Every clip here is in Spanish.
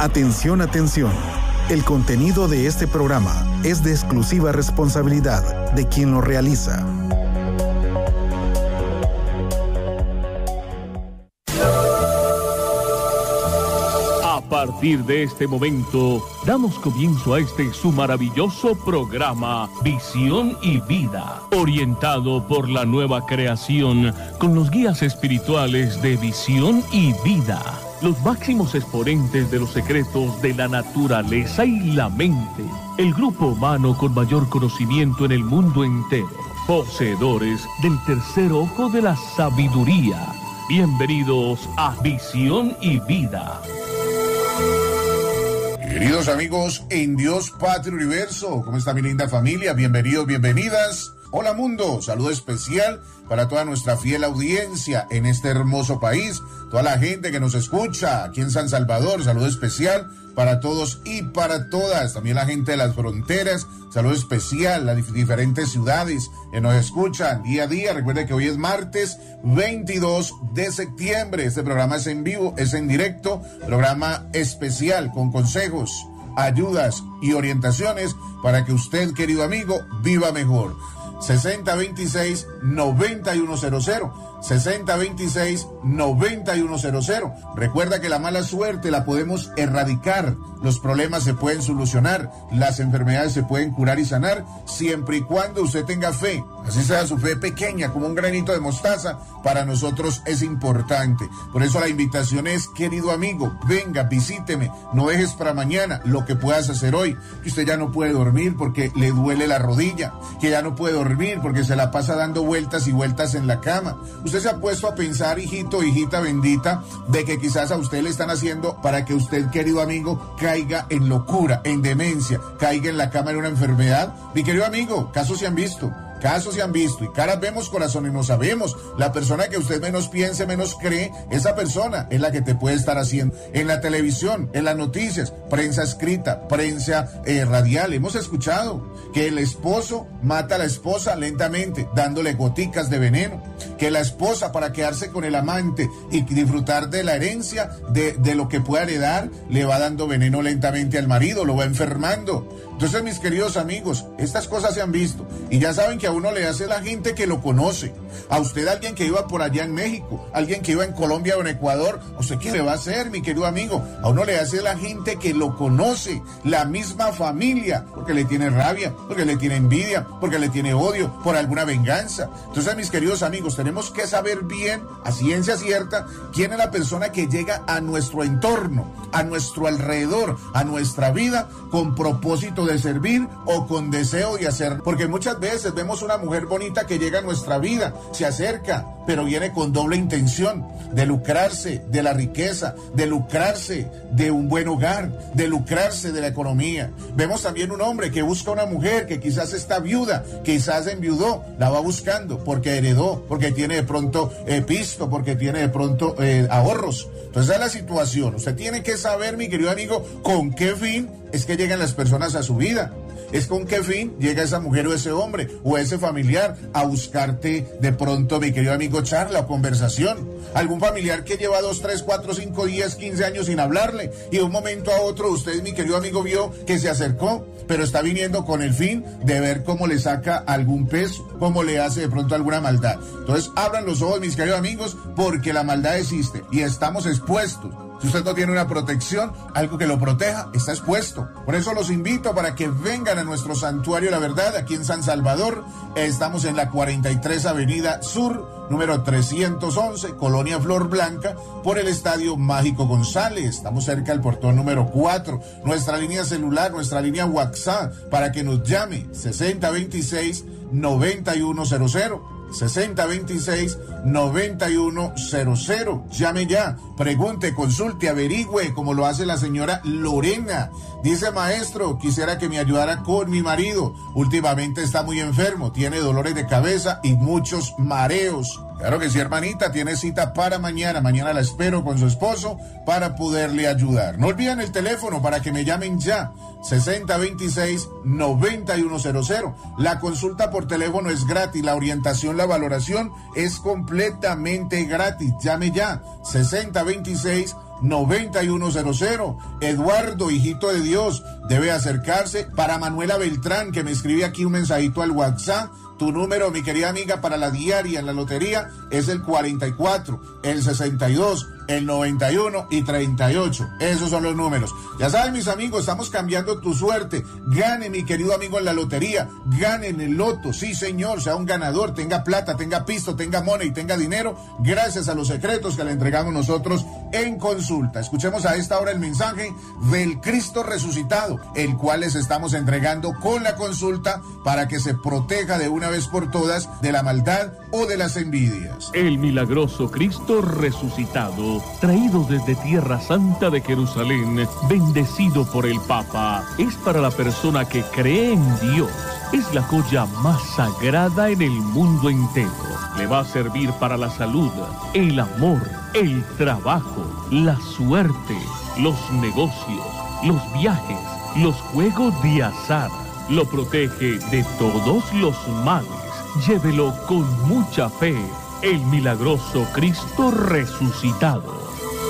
Atención, atención. El contenido de este programa es de exclusiva responsabilidad de quien lo realiza. A partir de este momento, damos comienzo a este su maravilloso programa Visión y Vida, orientado por la nueva creación con los guías espirituales de Visión y Vida, los máximos exponentes de los secretos de la naturaleza y la mente, el grupo humano con mayor conocimiento en el mundo entero, poseedores del tercer ojo de la sabiduría. Bienvenidos a Visión y Vida. Queridos amigos en Dios, Patria, Universo, ¿cómo está mi linda familia? Bienvenidos, bienvenidas. Hola mundo, saludo especial para toda nuestra fiel audiencia en este hermoso país, toda la gente que nos escucha aquí en San Salvador, saludo especial para todos y para todas, también la gente de las fronteras, saludo especial a las diferentes ciudades que nos escuchan día a día. Recuerden que hoy es martes 22 de septiembre, este programa es en vivo, es en directo, programa especial con consejos, ayudas y orientaciones para que usted, querido amigo, viva mejor. 6026-9100, 6026-9100. Recuerda que la mala suerte la podemos erradicar, los problemas se pueden solucionar, las enfermedades se pueden curar y sanar, siempre y cuando usted tenga fe, así sea su fe pequeña, como un granito de mostaza, para nosotros es importante. Por eso la invitación es, querido amigo, venga, visíteme, no dejes para mañana lo que puedas hacer hoy, que usted ya no puede dormir porque le duele la rodilla, que ya no puede dormir porque se la pasa dando vueltas y vueltas en la cama. Usted se ha puesto a pensar, hijito, hijita bendita, de que quizás a usted le están haciendo para que usted, querido amigo, caiga en locura, en demencia, caiga en la cama en una enfermedad. Mi querido amigo, casos se han visto. Casos se han visto y caras vemos, corazones no sabemos. La persona que usted menos piense, menos cree, esa persona es la que te puede estar haciendo. En la televisión, en las noticias, prensa escrita, prensa radial, hemos escuchado que el esposo mata a la esposa lentamente, dándole goticas de veneno. Que la esposa, para quedarse con el amante y disfrutar de la herencia, de lo que pueda heredar, le va dando veneno lentamente al marido, lo va enfermando. Entonces, mis queridos amigos, estas cosas se han visto y ya saben que a uno le hace la gente que lo conoce. A usted, alguien que iba por allá en México, alguien que iba en Colombia o en Ecuador, ¿usted qué le va a hacer, mi querido amigo? A uno le hace la gente que lo conoce, la misma familia, porque le tiene rabia, porque le tiene envidia, porque le tiene odio, por alguna venganza. Entonces, mis queridos amigos, tenemos que saber bien, a ciencia cierta, quién es la persona que llega a nuestro entorno, a nuestro alrededor, a nuestra vida, con propósito de servir o con deseo de hacer, porque muchas veces vemos una mujer bonita que llega a nuestra vida, se acerca, pero viene con doble intención de lucrarse de la riqueza, de lucrarse de un buen hogar, de lucrarse de la economía. Vemos también un hombre que busca una mujer que quizás está viuda, quizás enviudó, la va buscando porque heredó, porque tiene de pronto pisto, porque tiene de pronto ahorros. Entonces esa es la situación. Usted tiene que saber, mi querido amigo, con qué fin es que llegan las personas a su vida. Es con qué fin llega esa mujer o ese hombre o ese familiar a buscarte de pronto, mi querido amigo, charla o conversación. Algún familiar que lleva 2, 3, 4, 5, 10, 15 años sin hablarle y de un momento a otro usted, mi querido amigo, vio que se acercó, pero está viniendo con el fin de ver cómo le saca algún peso, cómo le hace de pronto alguna maldad. Entonces abran los ojos, mis queridos amigos, porque la maldad existe y estamos expuestos. Si usted no tiene una protección, algo que lo proteja, está expuesto. Por eso los invito para que vengan a nuestro Santuario La Verdad, aquí en San Salvador. Estamos en la 43 Avenida Sur, número 311, Colonia Flor Blanca, por el Estadio Mágico González. Estamos cerca del portón número 4. Nuestra línea celular, nuestra línea WhatsApp, para que nos llame, 6026-9100. 6026-9100. Llame ya, pregunte, consulte, averigüe, como lo hace la señora Lorena. Dice: maestro, quisiera que me ayudara con mi marido. Últimamente está muy enfermo, tiene dolores de cabeza y muchos mareos. Claro que sí, hermanita, tiene cita para mañana. Mañana la espero con su esposo para poderle ayudar. No olviden el teléfono para que me llamen ya. 6026-9100. La consulta por teléfono es gratis. La orientación, la valoración es completamente gratis. Llame ya. 6026-9100. 9100. Eduardo, hijito de Dios, debe acercarse. Para Manuela Beltrán, que me escribe aquí un mensajito al WhatsApp, tu número, mi querida amiga, para la diaria en la lotería es el 44, el 62, el 91 y 38. Esos son los números. Ya saben, mis amigos, estamos cambiando tu suerte. Gane, mi querido amigo, en la lotería. Gane en el loto. Sí, señor, sea un ganador. Tenga plata, tenga pisto, tenga money, tenga dinero. Gracias a los secretos que le entregamos nosotros en consulta. Escuchemos a esta hora el mensaje del Cristo resucitado, el cual les estamos entregando con la consulta para que se proteja de una vez por todas de la maldad o de las envidias. El milagroso Cristo resucitado, traído desde Tierra Santa de Jerusalén, bendecido por el Papa, es para la persona que cree en Dios. Es la joya más sagrada en el mundo entero. Le va a servir para la salud, el amor, el trabajo, la suerte, los negocios, los viajes, los juegos de azar. Lo protege de todos los males. Llévelo con mucha fe. El milagroso Cristo resucitado.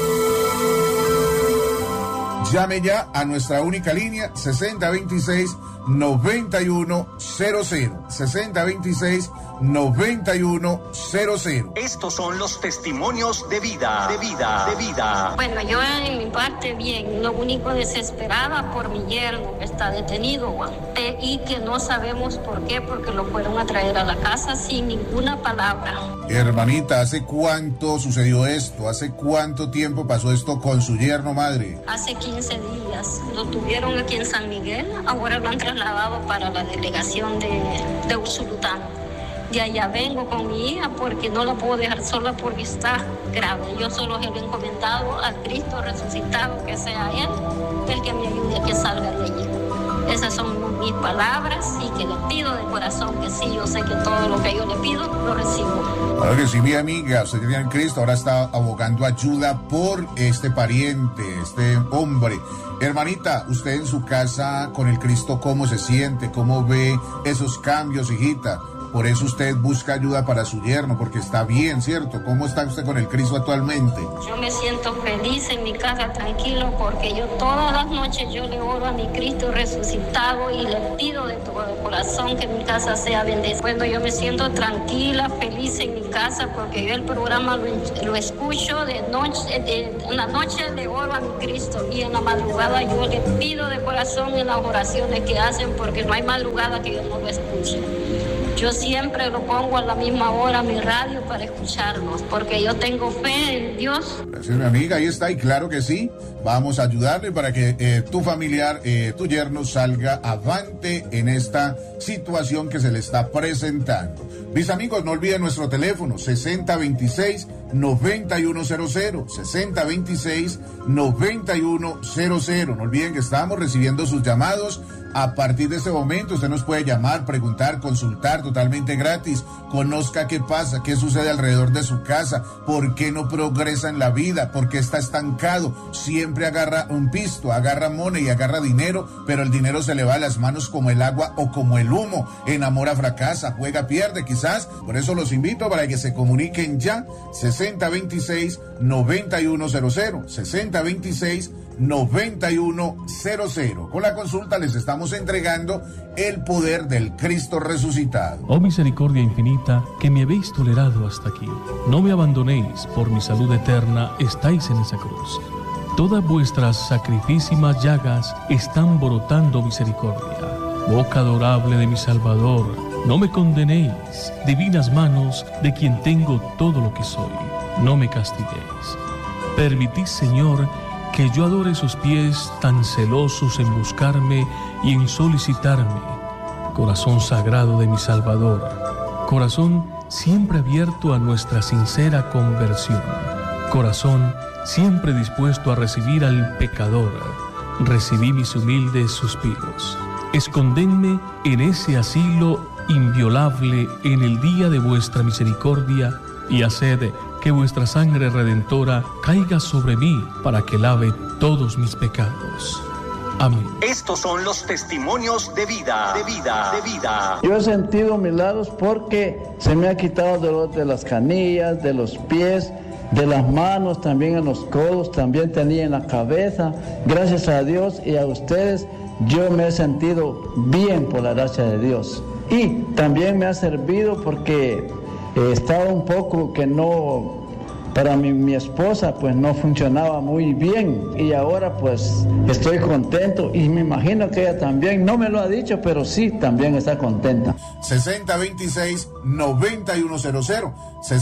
Llame ya a nuestra única línea 6026-9100. 6026-9100. Estos son los testimonios de vida, de vida, de vida. Bueno, yo en mi parte bien, lo único desesperada por mi yerno que está detenido, y que no sabemos por qué, porque lo fueron a traer a la casa sin ninguna palabra. Hermanita, ¿hace cuánto sucedió esto? ¿Hace cuánto tiempo pasó esto con su yerno, madre? Hace 15 días. Lo tuvieron aquí en San Miguel, ahora lo han trasladado para la delegación de Usulután. De allá vengo con mi hija porque no la puedo dejar sola porque está grave. Yo solo he encomendado al Cristo resucitado, que sea Él el que me ayude a que salga de allí. Esas son mis palabras y que le pido de corazón que sí, yo sé que todo lo que yo le pido lo recibo. Claro que sí, mi amiga, usted tiene en Cristo, ahora está abogando ayuda por este pariente, este hombre. Hermanita, usted en su casa con el Cristo, ¿cómo se siente? ¿Cómo ve esos cambios, hijita? Por eso usted busca ayuda para su yerno, porque está bien, ¿cierto? ¿Cómo está usted con el Cristo actualmente? Yo me siento feliz en mi casa, tranquilo, porque yo todas las noches yo le oro a mi Cristo resucitado y le pido de todo corazón que mi casa sea bendecida. Bueno, yo me siento tranquila, feliz en mi casa, porque yo el programa lo escucho de noche, en la noche le oro a mi Cristo y en la madrugada yo le pido de corazón en las oraciones que hacen, porque no hay madrugada que yo no lo escuche. Yo siempre lo pongo a la misma hora, mi radio, para escucharlos, porque yo tengo fe en Dios. Gracias, mi amiga, ahí está, y claro que sí, vamos a ayudarle para que tu familiar, tu yerno, salga avante en esta situación que se le está presentando. Mis amigos, no olviden nuestro teléfono, 6026-9100, 6026-9100. No olviden que estamos recibiendo sus llamados. A partir de este momento usted nos puede llamar, preguntar, consultar totalmente gratis. Conozca qué pasa, qué sucede alrededor de su casa, por qué no progresa en la vida, por qué está estancado. Siempre agarra un pisto, agarra money y agarra dinero, pero el dinero se le va a las manos como el agua o como el humo. Enamora, fracasa, juega, pierde quizás. Por eso los invito para que se comuniquen ya. 6026-9100, 6026-9100. Con la consulta les estamos entregando el poder del Cristo resucitado. Oh misericordia infinita, que me habéis tolerado hasta aquí. No me abandonéis, por mi salud eterna estáis en esa cruz. Todas vuestras sacrifísimas llagas están brotando misericordia. Boca adorable de mi Salvador, no me condenéis, divinas manos de quien tengo todo lo que soy. No me castiguéis. Permitid, Señor, que yo adore sus pies tan celosos en buscarme y en solicitarme. Corazón sagrado de mi Salvador, corazón siempre abierto a nuestra sincera conversión, corazón siempre dispuesto a recibir al pecador, recibí mis humildes suspiros. Escondedme en ese asilo inviolable en el día de vuestra misericordia y haced que vuestra sangre redentora caiga sobre mí para que lave todos mis pecados. Amén. Estos son los testimonios de vida, de vida, de vida. Yo he sentido milagros porque se me ha quitado el dolor de las canillas, de los pies, de las manos, también en los codos, también tenía en la cabeza. Gracias a Dios y a ustedes, yo me he sentido bien por la gracia de Dios. Y también me ha servido porque estaba un poco que no... Para mi esposa pues no funcionaba muy bien y ahora pues estoy contento y me imagino que ella también, no me lo ha dicho, pero sí también está contenta. 6026-9100,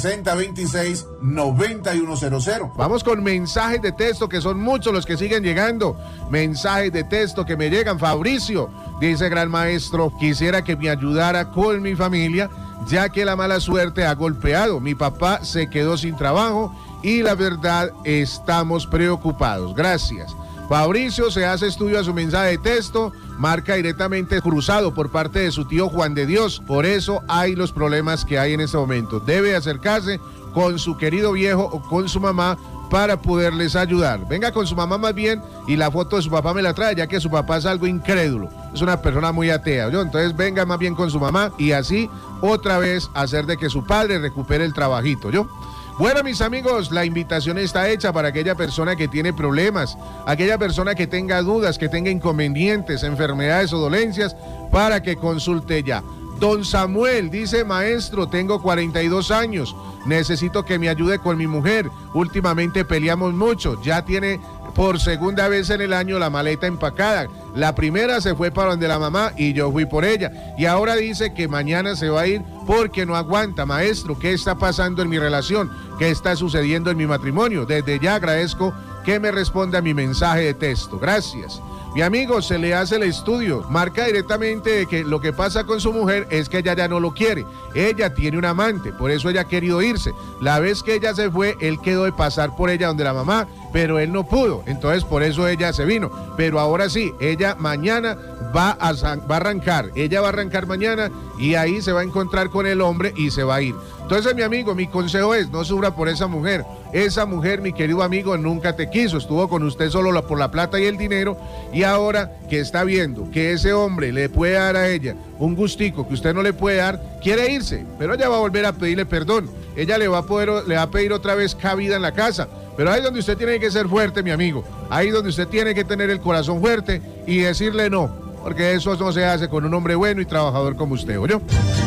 6026-9100. Vamos con mensajes de texto, que son muchos los que siguen llegando. Mensajes de texto que me llegan. Fabricio dice: gran maestro, quisiera que me ayudara con mi familia, ya que la mala suerte ha golpeado. Mi papá se quedó sin trabajo y la verdad estamos preocupados. Gracias. Fabricio se hace estudio a su mensaje de texto, marca directamente cruzado por parte de su tío Juan de Dios. Por eso hay los problemas que hay en este momento. Debe acercarse con su querido viejo o con su mamá para poderles ayudar. Venga con su mamá más bien y la foto de su papá me la trae, ya que su papá es algo incrédulo, es una persona muy atea, ¿yo? Entonces venga más bien con su mamá y así otra vez hacer de que su padre recupere el trabajito, ¿yo? Bueno, mis amigos, la invitación está hecha para aquella persona que tiene problemas, aquella persona que tenga dudas, que tenga inconvenientes, enfermedades o dolencias, para que consulte ya. Don Samuel dice: maestro, tengo 42 años, necesito que me ayude con mi mujer, últimamente peleamos mucho, ya tiene por segunda vez en el año la maleta empacada. La primera se fue para donde la mamá y yo fui por ella, y ahora dice que mañana se va a ir porque no aguanta. Maestro, ¿qué está pasando en mi relación? ¿Qué está sucediendo en mi matrimonio? Desde ya agradezco que me responda mi mensaje de texto. Gracias. Mi amigo, se le hace el estudio, marca directamente que lo que pasa con su mujer es que ella ya no lo quiere. Ella tiene un amante, por eso ella ha querido irse. La vez que ella se fue, él quedó de pasar por ella donde la mamá, pero él no pudo, entonces por eso ella se vino. Pero ahora sí, ella mañana va a arrancar, ella va a arrancar mañana y ahí se va a encontrar con el hombre y se va a ir. Entonces, mi amigo, mi consejo es: no sufra por esa mujer. Esa mujer, mi querido amigo, nunca te quiso, estuvo con usted solo por la plata y el dinero, y ahora que está viendo que ese hombre le puede dar a ella un gustico que usted no le puede dar, quiere irse, pero ella va a volver a pedirle perdón. Ella le va a pedir otra vez cabida en la casa. Pero ahí es donde usted tiene que ser fuerte, mi amigo. Ahí es donde usted tiene que tener el corazón fuerte y decirle no, porque eso no se hace con un hombre bueno y trabajador como usted, ¿oyó?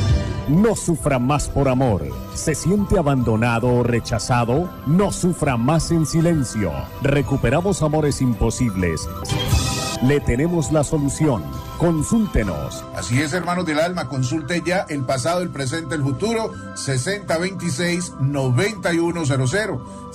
No sufra más por amor. ¿Se siente abandonado o rechazado? No sufra más en silencio. Recuperamos Amores Imposibles. Le tenemos la solución. Consúltenos. Así es, hermanos del alma, consulte ya el pasado, el presente, el futuro. 6026-9100,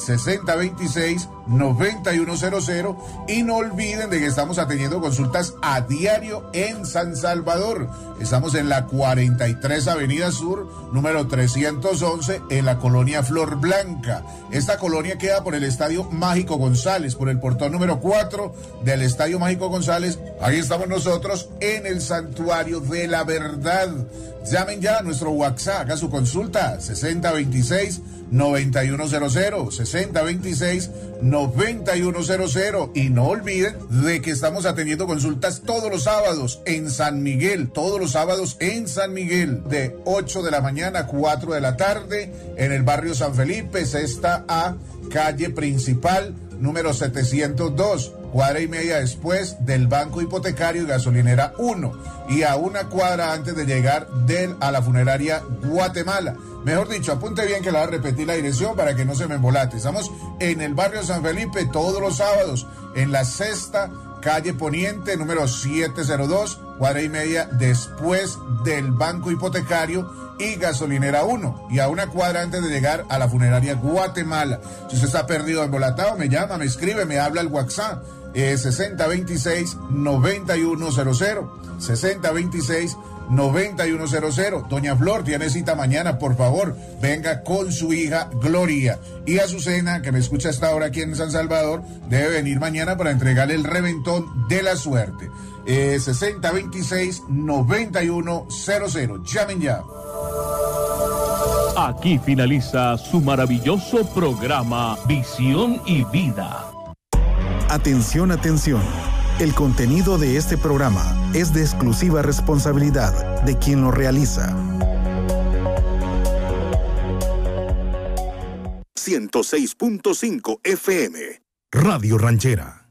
6026-9100, y no olviden de que estamos atendiendo consultas a diario en San Salvador. Estamos en la 43 Avenida Sur, número 311, en la colonia Flor Blanca. Esta colonia queda por el Estadio Mágico González, por el portón número 4 del Estadio Mágico González. Ahí estamos nosotros en el Santuario de la Verdad. Llamen ya a nuestro WhatsApp, haga su consulta, 6026-9100, 6026-9100, y no olviden de que estamos atendiendo consultas todos los sábados en San Miguel, todos los sábados en San Miguel, de 8 de la mañana a 4 de la tarde, en el barrio San Felipe, sexta A, calle principal, número 702, cuadra y media después del Banco Hipotecario y Gasolinera 1, y a una cuadra antes de llegar a la funeraria Guatemala. Mejor dicho, apunte bien que le voy a repetir la dirección para que no se me embolate. Estamos en el barrio San Felipe todos los sábados, en la sexta calle Poniente, número 702, cuadra y media después del Banco Hipotecario y Gasolinera 1, y a una cuadra antes de llegar a la funeraria Guatemala. Si usted está perdido o embolatado, me llama, me escribe, me habla al WhatsApp, 6026-9100, 6026-9100. Doña Flor tiene cita mañana, por favor, venga con su hija Gloria. Y Azucena, que me escucha hasta ahora aquí en San Salvador, debe venir mañana para entregarle el reventón de la suerte. 6026-9100. Llamen ya. Aquí finaliza su maravilloso programa Visión y Vida. Atención, atención. El contenido de este programa es de exclusiva responsabilidad de quien lo realiza. 106.5 FM. Radio Ranchera.